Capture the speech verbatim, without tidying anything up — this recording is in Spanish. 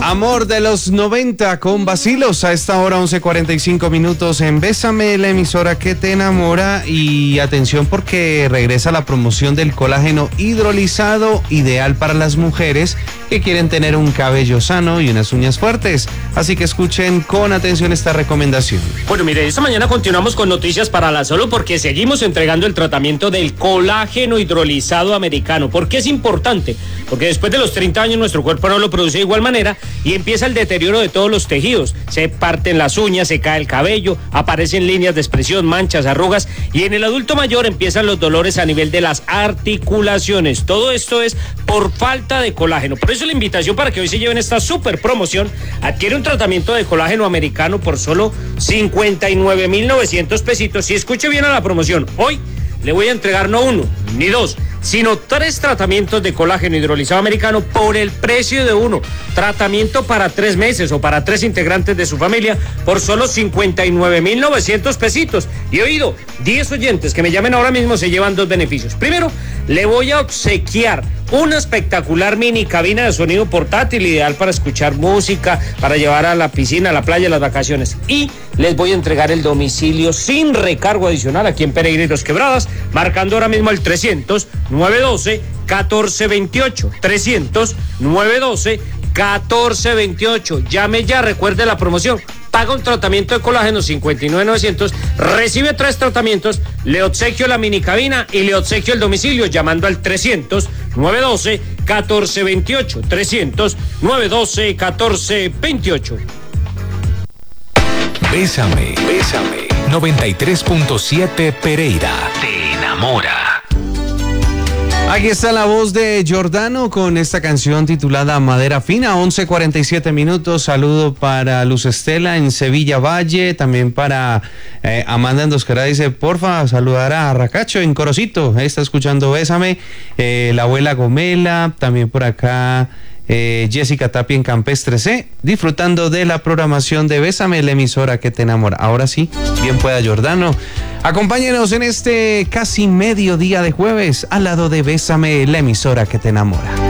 Amor de los noventa con Bacilos, a esta hora once cuarenta y cinco minutos en Bésame, la emisora que te enamora. Y atención porque regresa la promoción del colágeno hidrolizado, ideal para las mujeres que quieren tener un cabello sano y unas uñas fuertes. Así que escuchen con atención esta recomendación. Bueno, mire, esta mañana continuamos con noticias para la Solo porque seguimos entregando el tratamiento del colágeno hidrolizado americano. ¿Por qué es importante? Porque después de los treinta años nuestro cuerpo no lo produce de igual manera y empieza el deterioro de todos los tejidos. Se parten las uñas, se cae el cabello, aparecen líneas de expresión, manchas, arrugas, y en el adulto mayor empiezan los dolores a nivel de las articulaciones. Todo esto es por falta de colágeno. Por eso la invitación para que hoy se lleven esta super promoción: adquiere un tratamiento de colágeno americano por solo cincuenta y nueve mil novecientos pesitos. Y escuche bien a la promoción. Hoy le voy a entregar no uno, ni dos, sino tres tratamientos de colágeno hidrolizado americano por el precio de uno. Tratamiento para tres meses o para tres integrantes de su familia por solo cincuenta y nueve mil novecientos pesitos. Y he oído, diez oyentes que me llamen ahora mismo se llevan dos beneficios. Primero, le voy a obsequiar una espectacular mini cabina de sonido portátil, ideal para escuchar música, para llevar a la piscina, a la playa, a las vacaciones. Y les voy a entregar el domicilio sin recargo adicional aquí en Pereira y Los Quebradas, marcando ahora mismo el trescientos, nueve doce, catorce veintiocho. trescientos, nueve doce, catorce veintiocho. Llame ya, recuerde la promoción. Paga un tratamiento de colágeno cincuenta y nueve mil novecientos, recibe tres tratamientos, le obsequio la mini cabina y le obsequio el domicilio llamando al trescientos, nueve doce, catorce veintiocho. trescientos, nueve doce, catorce veintiocho. Bésame, Bésame. noventa y tres punto siete Pereira. Te enamora. Aquí está la voz de Giordano con esta canción titulada Madera Fina. Once cuarenta y siete minutos. Saludo para Luz Estela en Sevilla Valle, también para eh, Amanda en Dosquera. Dice, porfa, saludar a Racacho en Corocito. Ahí está escuchando Bésame. Eh, la abuela Gomela, también por acá eh, Jessica Tapia en Campestre C, disfrutando de la programación de Bésame, la emisora que te enamora. Ahora sí, bien pueda Giordano. Acompáñenos en este casi mediodía de jueves al lado de Bésame, la emisora que te enamora.